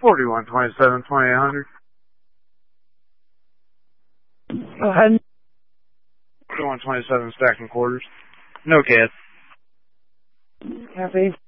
4127, 2800. Go ahead. 4127, stacking quarters. No cat. Copy.